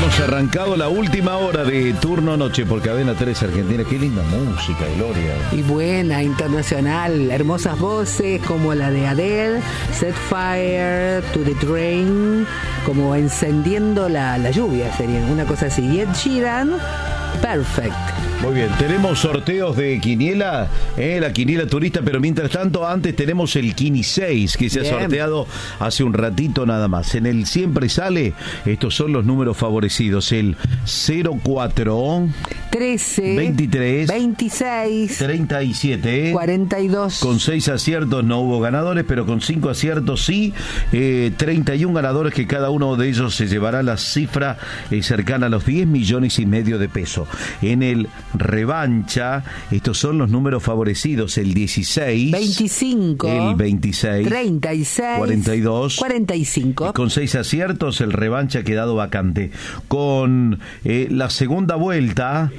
hemos arrancado la última hora de Turno Noche por Cadena 3 Argentina. Qué linda música, Gloria. Y buena, internacional. Hermosas voces como la de Adele, Set Fire to the Train, como encendiendo la lluvia, sería una cosa así. Y Ed Sheeran, Perfect. Muy bien, tenemos sorteos de quiniela, la quiniela turista, pero mientras tanto, antes tenemos el Quini 6, que se ha sorteado hace un ratito nada más. En el Siempre Sale, estos son los números favorecidos: el 04, 13, 23, 26, 37, 42. Con 6 aciertos no hubo ganadores, pero con 5 aciertos sí, 31 ganadores, que cada uno de ellos se llevará la cifra cercana a los 10 millones y medio de pesos. En el Revancha, estos son los números favorecidos: el 16, 25, el 26, 36, 42, 45. Con 6 aciertos, el Revancha ha quedado vacante. Con la segunda vuelta,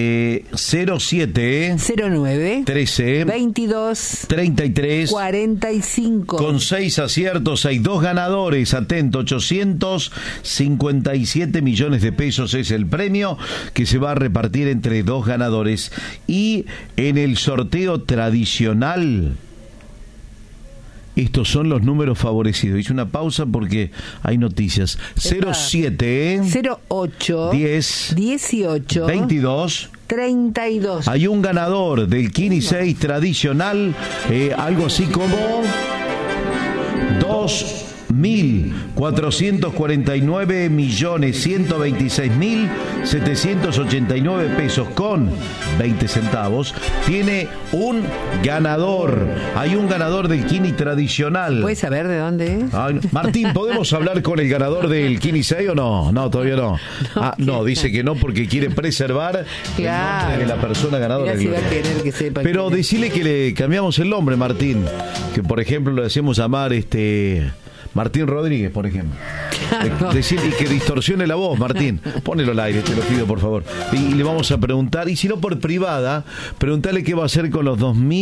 07, 09, 13, 22, 33, 45. Con 6 aciertos hay 2 ganadores. Atento, 857 millones de pesos es el premio que se va a repartir entre 2 ganadores. Y en el sorteo tradicional, estos son los números favorecidos. Hice una pausa porque hay noticias. 07, 08, 10, 18, 22, 32. Hay un ganador del Quini 6 tradicional, algo así como 2.449.126.789 pesos con 20 centavos. Tiene un ganador. Hay un ganador del Quini tradicional. ¿Puedes saber de dónde es? Ay, Martín, ¿podemos hablar con el ganador del Quini 6 o no? No, todavía no. No, dice que no porque quiere preservar el nombre de la persona ganadora. Si va a querer que sepa. Pero decirle que le cambiamos el nombre, Martín. Que por ejemplo le hacemos llamar Martín Rodríguez, por ejemplo. Claro. Decir, y que distorsione la voz, Martín. Ponelo al aire, te lo pido, por favor. Y le vamos a preguntar, y si no por privada, preguntarle qué va a hacer con los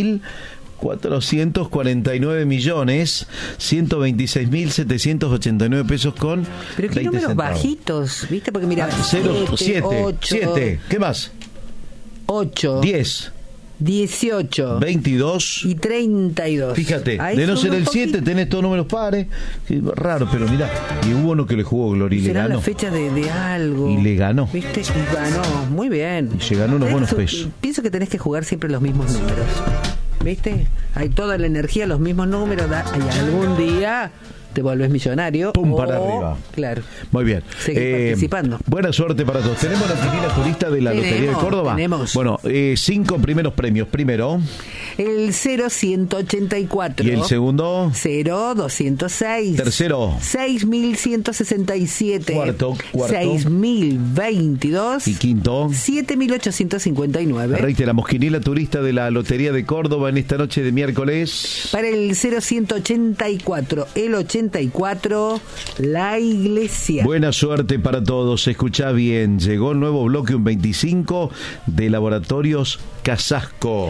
2.449.126.789 pesos con pero qué 20 números centavos. Bajitos, ¿viste? Porque mira, 7, ¿qué más? 8, 10, 18, 22 y 32. Fíjate, ahí de no ser el poquito. 7 tenés todos números pares. Raro, pero mirá, y hubo uno que le jugó Gloria y le Será ganó. la fecha de algo. Y le ganó. ¿Viste? Y ganó, muy bien. Y se ganó unos buenos pesos. Pienso que tenés que jugar siempre los mismos números. ¿Viste? Hay toda la energía, los mismos números. Y algún día te volvés millonario. Pum, para arriba. Claro. Muy bien. Seguir participando. Buena suerte para todos. ¿Tenemos la quiniela turista de la Lotería de Córdoba? Tenemos. Bueno, 5 primeros premios. Primero. El 0184. ¿Y el segundo? 0206. Tercero. 6167. Cuarto. 6022. Y quinto. 7859. Reiteramos, quiniela turista de la Lotería de Córdoba en esta noche de miércoles. Para el 0184, el 84, la iglesia. Buena suerte para todos. Escuchá bien. Llegó el nuevo bloque, un 25 de Laboratorios Casasco.